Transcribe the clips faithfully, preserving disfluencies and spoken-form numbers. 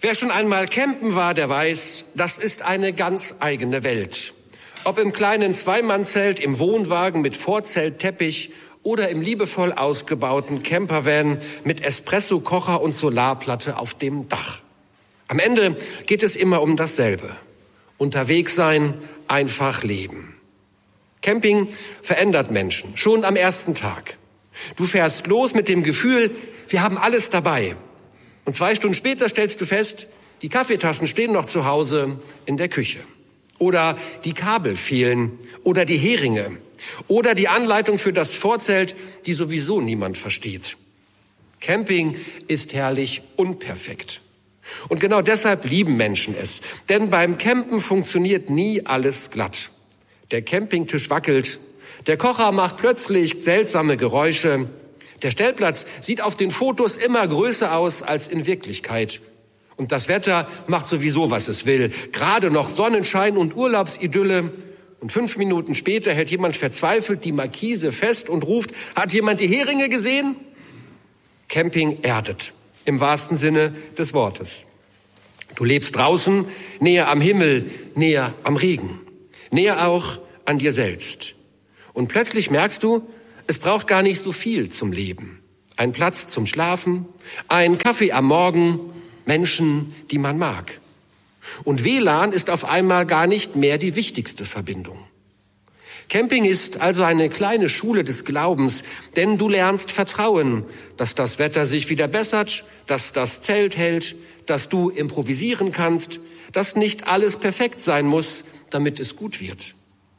Wer schon einmal campen war, der weiß, das ist eine ganz eigene Welt. Ob im kleinen Zweimannzelt, im Wohnwagen mit Vorzeltteppich oder im liebevoll ausgebauten Campervan mit Espresso-Kocher und Solarplatte auf dem Dach. Am Ende geht es immer um dasselbe. Unterwegs sein, einfach leben. Camping verändert Menschen, schon am ersten Tag. Du fährst los mit dem Gefühl, wir haben alles dabei. Und zwei Stunden später stellst du fest, die Kaffeetassen stehen noch zu Hause in der Küche. Oder die Kabel fehlen oder die Heringe oder die Anleitung für das Vorzelt, die sowieso niemand versteht. Camping ist herrlich unperfekt. Und genau deshalb lieben Menschen es. Denn beim Campen funktioniert nie alles glatt. Der Campingtisch wackelt, der Kocher macht plötzlich seltsame Geräusche, der Stellplatz sieht auf den Fotos immer größer aus als in Wirklichkeit. Und das Wetter macht sowieso, was es will. Gerade noch Sonnenschein und Urlaubsidylle. Und fünf Minuten später hält jemand verzweifelt die Markise fest und ruft, hat jemand die Heringe gesehen? Camping erdet, im wahrsten Sinne des Wortes. Du lebst draußen, näher am Himmel, näher am Regen, näher auch an dir selbst. Und plötzlich merkst du, es braucht gar nicht so viel zum Leben. Ein Platz zum Schlafen, ein Kaffee am Morgen, Menschen, die man mag. Und W L A N ist auf einmal gar nicht mehr die wichtigste Verbindung. Camping ist also eine kleine Schule des Glaubens, denn du lernst Vertrauen, dass das Wetter sich wieder bessert, dass das Zelt hält, dass du improvisieren kannst, dass nicht alles perfekt sein muss, damit es gut wird.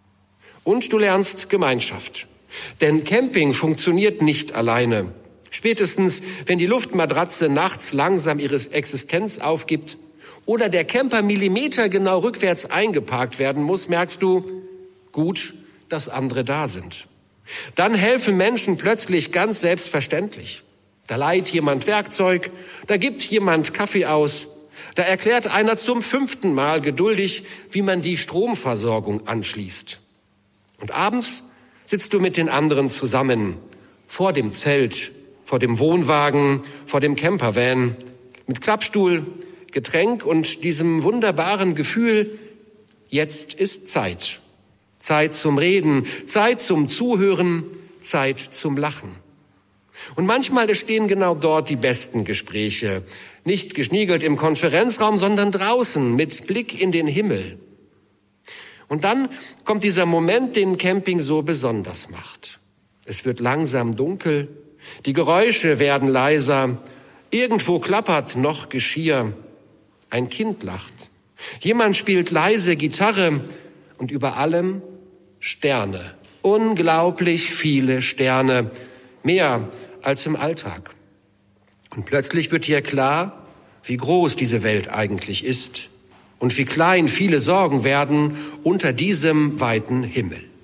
Und du lernst Gemeinschaft. Denn Camping funktioniert nicht alleine. Spätestens, wenn die Luftmatratze nachts langsam ihre Existenz aufgibt oder der Camper millimetergenau rückwärts eingeparkt werden muss, merkst du, gut, dass andere da sind. Dann helfen Menschen plötzlich ganz selbstverständlich. Da leiht jemand Werkzeug, da gibt jemand Kaffee aus, da erklärt einer zum fünften Mal geduldig, wie man die Stromversorgung anschließt. Und abends sitzt du mit den anderen zusammen, vor dem Zelt, vor dem Wohnwagen, vor dem Campervan, mit Klappstuhl, Getränk und diesem wunderbaren Gefühl, jetzt ist Zeit. Zeit zum Reden, Zeit zum Zuhören, Zeit zum Lachen. Und manchmal entstehen genau dort die besten Gespräche, nicht geschniegelt im Konferenzraum, sondern draußen mit Blick in den Himmel. Und dann kommt dieser Moment, den Camping so besonders macht. Es wird langsam dunkel, die Geräusche werden leiser, irgendwo klappert noch Geschirr, ein Kind lacht, jemand spielt leise Gitarre und über allem Sterne, unglaublich viele Sterne, mehr als im Alltag. Und plötzlich wird dir klar, wie groß diese Welt eigentlich ist und wie klein viele Sorgen werden unter diesem weiten Himmel.